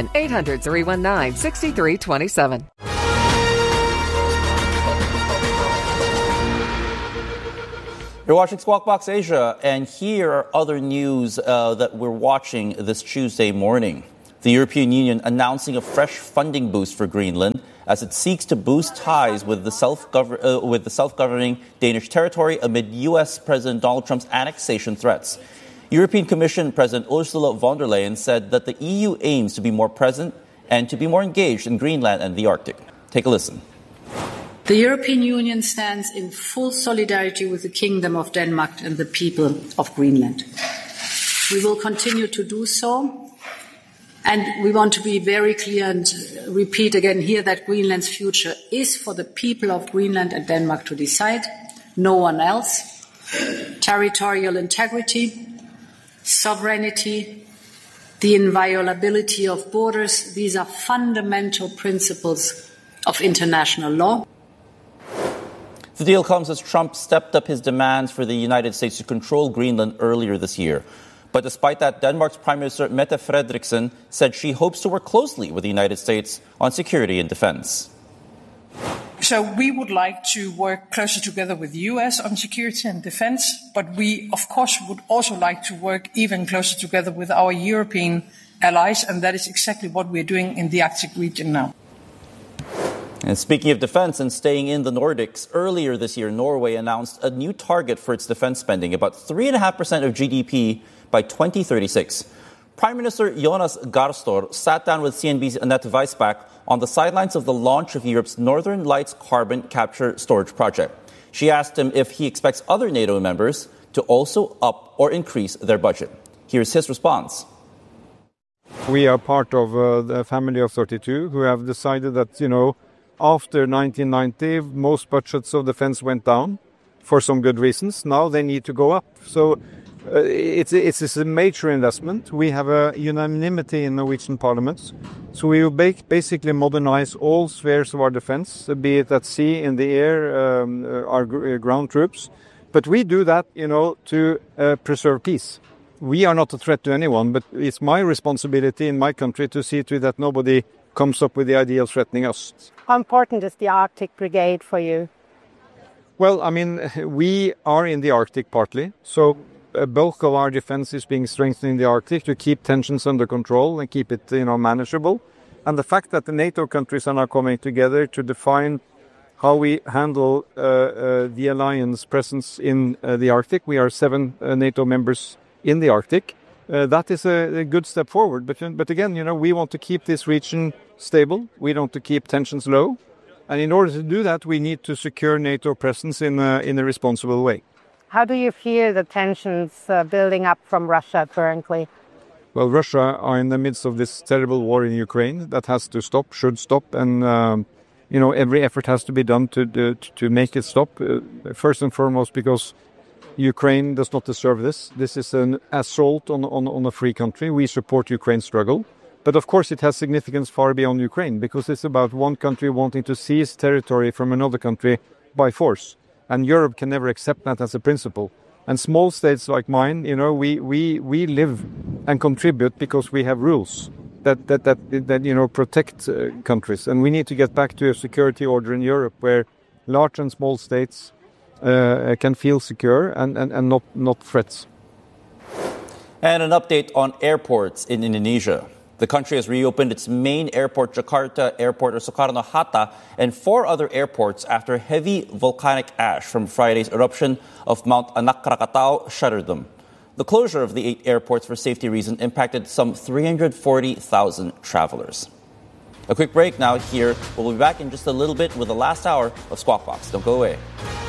800-319-6327. You're watching Squawk Box Asia, and here are other news that we're watching this Tuesday morning. The European Union announcing a fresh funding boost for Greenland as it seeks to boost ties with the self-governing Danish territory amid U.S. President Donald Trump's annexation threats. European Commission President Ursula von der Leyen said that the EU aims to be more present and to be more engaged in Greenland and the Arctic. Take a listen. The European Union stands in full solidarity with the Kingdom of Denmark and the people of Greenland. We will continue to do so, and we want to be very clear and repeat again here that Greenland's future is for the people of Greenland and Denmark to decide, no one else. Territorial integrity, sovereignty, the inviolability of borders, these are fundamental principles of international law. The deal comes as Trump stepped up his demands for the United States to control Greenland earlier this year. But despite that, Denmark's Prime Minister Mette Frederiksen said she hopes to work closely with the United States on security and defense. So we would like to work closer together with the US on security and defense, but we, of course, would also like to work even closer together with our European allies, and that is exactly what we're doing in the Arctic region now. And speaking of defense and staying in the Nordics, earlier this year, Norway announced a new target for its defense spending, about 3.5% of GDP by 2036. Prime Minister Jonas Gahr Støre sat down with CNBC's Annette Weisbach on the sidelines of the launch of Europe's Northern Lights carbon capture storage project. She asked him if he expects other NATO members to also up or increase their budget. Here's his response. We are part of the family of 32 who have decided that, after 1990, most budgets of defense went down for some good reasons. Now they need to go up. So it's a major investment. We have a unanimity in Norwegian parliaments. So we will basically modernize all spheres of our defense, be it at sea, in the air, our ground troops. But we do that, to preserve peace. We are not a threat to anyone, but it's my responsibility in my country to see to it that nobody comes up with the idea of threatening us. How important is the Arctic Brigade for you? Well, we are in the Arctic partly, so a bulk of our defense is being strengthened in the Arctic to keep tensions under control and keep it, manageable. And the fact that the NATO countries are now coming together to define how we handle the alliance presence in the Arctic. We are 7 NATO members in the Arctic. That is a good step forward. But again, we want to keep this region stable. We want to keep tensions low. And in order to do that, we need to secure NATO presence in a responsible way. How do you fear the tensions building up from Russia currently? Well, Russia are in the midst of this terrible war in Ukraine that has to stop, should stop. And, every effort has to be done to make it stop. First and foremost, because Ukraine does not deserve this. This is an assault on a free country. We support Ukraine's struggle. But of course it has significance far beyond Ukraine, because it's about one country wanting to seize territory from another country by force. And Europe can never accept that as a principle. And small states like mine, we live and contribute because we have rules that protect countries. And we need to get back to a security order in Europe where large and small states can feel secure and not threats. And an update on airports in Indonesia. The country has reopened its main airport, Jakarta Airport or Soekarno-Hatta, and 4 other airports after heavy volcanic ash from Friday's eruption of Mount Anak Krakatau shuttered them. The closure of the 8 airports for safety reasons impacted some 340,000 travelers. A quick break now here. We'll be back in just a little bit with the last hour of Squawk Box. Don't go away.